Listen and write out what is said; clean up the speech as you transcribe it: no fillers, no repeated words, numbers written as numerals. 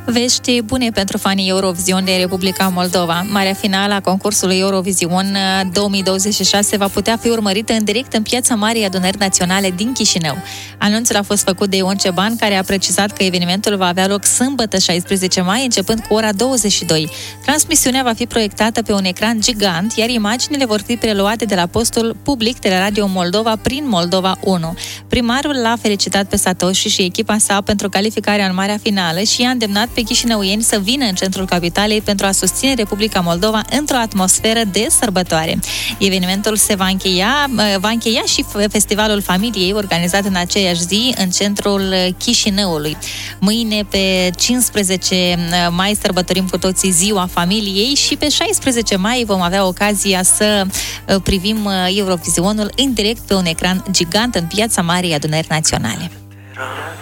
Vești bune pentru fanii Eurovision de Republica Moldova. Marea finală a concursului Eurovision 2026 va putea fi urmărită în direct în Piața Marii Adunări Naționale din Chișinău. Anunțul a fost făcut de Ion Ceban, care a precizat că evenimentul va avea loc sâmbătă 16 mai, începând cu ora 22. Transmisiunea va fi proiectată pe un ecran gigant, iar imaginile vor fi preluate de la postul public de la Radio Moldova prin Moldova 1. Primarul l-a felicitat pe Satoshi și echipa sa pentru calificarea în marea finală și i-a îndemnat pe chișinăuieni să vină în centrul capitalei pentru a susține Republica Moldova într-o atmosferă de sărbătoare. Evenimentul se va încheia și Festivalul Familiei, organizat în aceeași zi în centrul Chișinăului. Mâine, pe 15 mai, sărbătorim cu toții Ziua Familiei și pe 16 mai vom avea ocazia să privim Eurovisionul în direct pe un ecran gigant în Piața Marii Adunări Naționale.